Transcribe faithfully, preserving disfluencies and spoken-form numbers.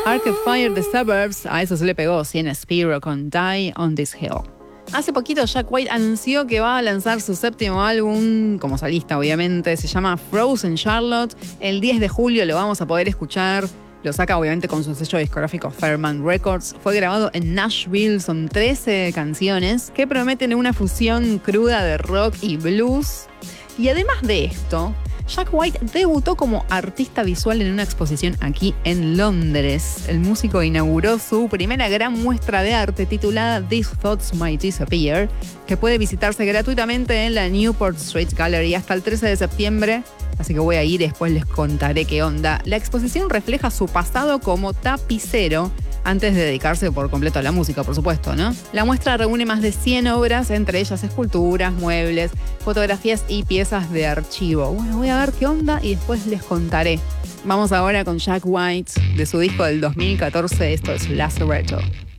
Arcade Fire, The Suburbs, a eso se le pegó Sienna Spiro con Die on This Hill. Hace poquito Jack White anunció que va a lanzar su séptimo álbum, como solista obviamente, se llama Frozen Charlotte. El diez de julio lo vamos a poder escuchar. Lo saca obviamente con su sello discográfico Fairman Records. Fue grabado en Nashville, son trece canciones que prometen una fusión cruda de rock y blues. Y además de esto, Jack White debutó como artista visual en una exposición aquí en Londres. El músico inauguró su primera gran muestra de arte titulada These Thoughts Might Disappear, que puede visitarse gratuitamente en la Newport Street Gallery hasta el trece de septiembre. Así que voy a ir y después les contaré qué onda. La exposición refleja su pasado como tapicero, antes de dedicarse por completo a la música, por supuesto, ¿no? La muestra reúne más de cien obras, entre ellas esculturas, muebles, fotografías y piezas de archivo. Bueno, voy a ver qué onda y después les contaré. Vamos ahora con Jack White, de su disco del dos mil catorce, esto es Lazaretto.